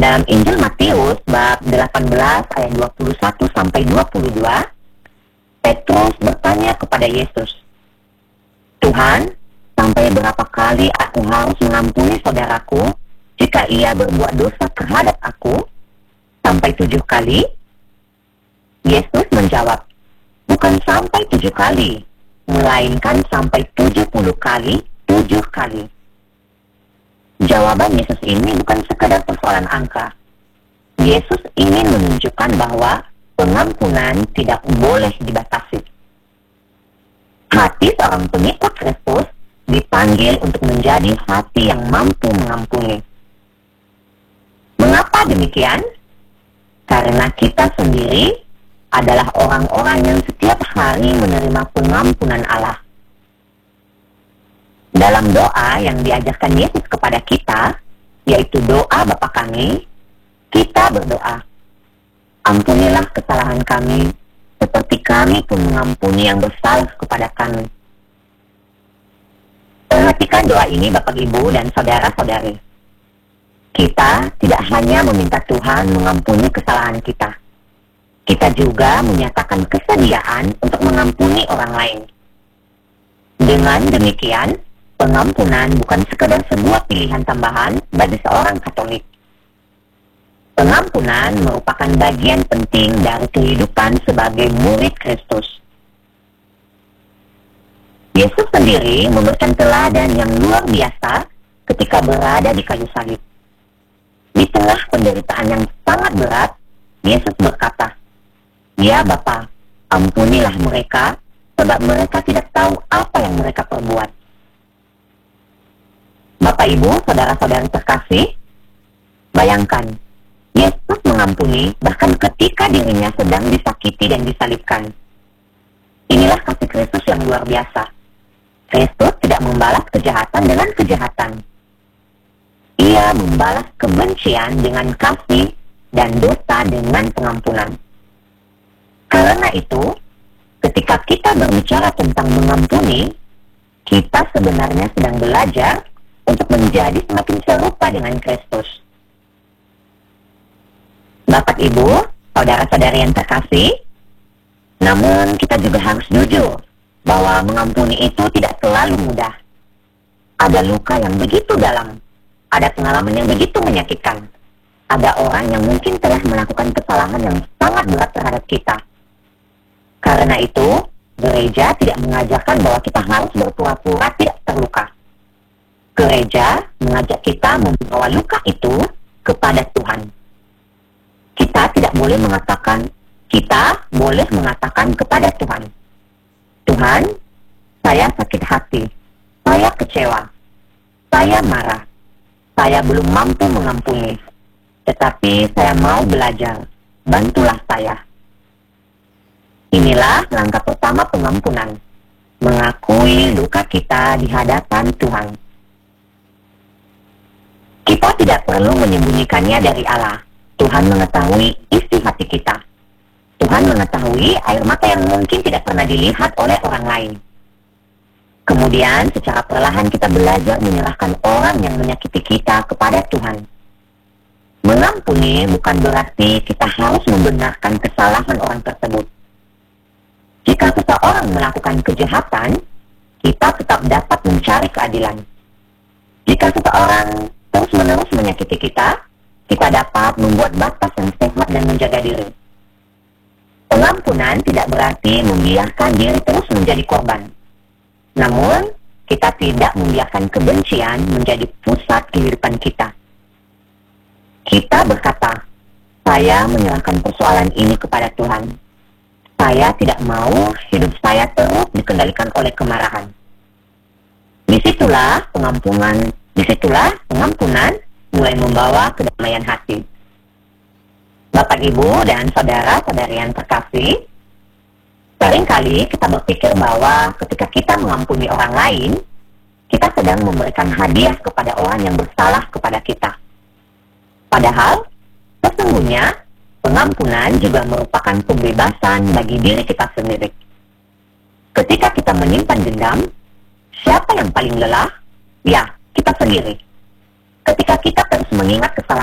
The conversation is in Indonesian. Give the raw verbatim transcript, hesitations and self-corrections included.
Dalam Injil Matius bab delapan belas ayat dua puluh satu sampai dua puluh dua, Petrus bertanya kepada Yesus, "Tuhan, sampai berapa kali aku harus mengampuni saudaraku jika ia berbuat dosa terhadap aku? Sampai tujuh kali?" Yesus menjawab, "Bukan sampai tujuh kali, melainkan sampai tujuh puluh kali, tujuh kali." Jawaban Yesus ini bukan sekadar persoalan angka. Yesus ingin menunjukkan bahwa pengampunan tidak boleh dibatasi. Hati seorang pengikut Kristus dipanggil untuk menjadi hati yang mampu mengampuni. Mengapa demikian? Karena kita sendiri adalah orang-orang yang setiap hari menerima pengampunan Allah. Dalam doa yang diajarkan Yesus kepada kita, yaitu doa Bapa kami, kita berdoa, "Ampunilah kesalahan kami, seperti kami pun mengampuni yang bersalah kepada kami." Perhatikan doa ini Bapak Ibu dan saudara-saudari. Kita tidak hanya meminta Tuhan mengampuni kesalahan kita, kita juga menyatakan kesediaan untuk mengampuni orang lain. Dengan demikian, pengampunan bukan sekadar sebuah pilihan tambahan bagi seorang Katolik. Pengampunan merupakan bagian penting dari kehidupan sebagai murid Kristus. Yesus sendiri memberikan teladan yang luar biasa ketika berada di kayu salib. Di tengah penderitaan yang sangat berat, Yesus berkata, "Ya Bapa, ampunilah mereka, sebab mereka tidak tahu apa yang mereka perbuat." Bapak Ibu, saudara-saudari terkasih, bayangkan, Yesus mengampuni bahkan ketika dirinya sedang disakiti dan disalibkan. Inilah kasih Kristus yang luar biasa. Kristus tidak membalas kejahatan dengan kejahatan. Ia membalas kebencian dengan kasih dan dosa dengan pengampunan. Karena itu, ketika kita berbicara tentang mengampuni, kita sebenarnya sedang belajar untuk menjadi semakin serupa dengan Kristus. Bapak Ibu, saudara-saudari yang terkasih, namun kita juga harus jujur bahwa mengampuni itu tidak selalu mudah. Ada luka yang begitu dalam, ada pengalaman yang begitu menyakitkan, ada orang yang mungkin telah melakukan kesalahan yang sangat berat terhadap kita. Karena itu, gereja tidak mengajarkan bahwa kita harus berpura-pura tidak terluka. Gereja mengajak kita membawa luka itu kepada Tuhan. Kita tidak boleh mengatakan, kita boleh mengatakan kepada Tuhan, "Tuhan, saya sakit hati, saya kecewa, saya marah, saya belum mampu mengampuni, tetapi saya mau belajar, bantulah saya." Inilah langkah pertama pengampunan, mengakui luka kita di hadapan Tuhan. Kita tidak perlu menyembunyikannya dari Allah. Tuhan mengetahui isi hati kita. Tuhan mengetahui air mata yang mungkin tidak pernah dilihat oleh orang lain. Kemudian secara perlahan kita belajar menyerahkan orang yang menyakiti kita kepada Tuhan. Mengampuni bukan berarti kita harus membenarkan kesalahan orang tersebut. Jika seseorang melakukan kejahatan, kita tetap dapat mencari keadilan. Jika seseorang terus-menerus menyakiti kita, kita dapat membuat batas yang sehat dan menjaga diri. Pengampunan tidak berarti membiarkan diri terus menjadi korban. Namun, kita tidak membiarkan kebencian menjadi pusat kehidupan kita. Kita berkata, "Saya menyerahkan persoalan ini kepada Tuhan. Saya tidak mau hidup saya terus dikendalikan oleh kemarahan." Disitulah pengampunan Disitulah pengampunan mulai membawa kedamaian hati. Bapak Ibu dan saudara-saudari yang terkasih, seringkali kita berpikir bahwa ketika kita mengampuni orang lain, kita sedang memberikan hadiah kepada orang yang bersalah kepada kita. Padahal, sesungguhnya pengampunan juga merupakan pembebasan bagi diri kita sendiri. Ketika kita menyimpan dendam, siapa yang paling lelah? Ya, kita sendiri. Ketika kita terus mengingat kesalahan